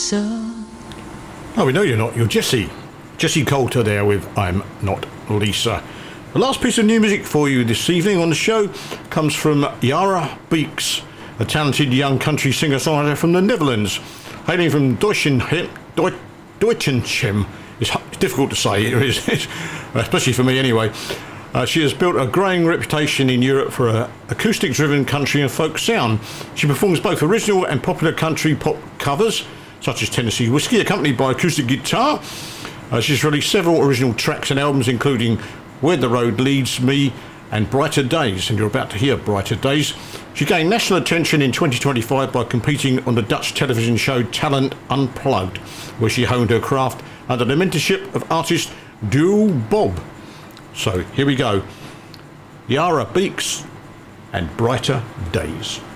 Lisa. Oh, we know you're not. You're Jessie. Jessie Coulter there with I'm Not Lisa. The last piece of new music for you this evening on the show comes from Yara Beeks, a talented young country singer-songwriter from the Netherlands. Hailing from Deutschenhem. It's difficult to say, especially for me anyway. She has built a growing reputation in Europe for her acoustic-driven country and folk sound. She performs both original and popular country pop covers, such as Tennessee Whiskey, accompanied by acoustic guitar. She's released several original tracks and albums, including Where the Road Leads Me and Brighter Days, and you're about to hear Brighter Days. She gained national attention in 2025 by competing on the Dutch television show Talent Unplugged, where she honed her craft under the mentorship of artist Duo Bob. So here we go, Yara Beeks and Brighter Days.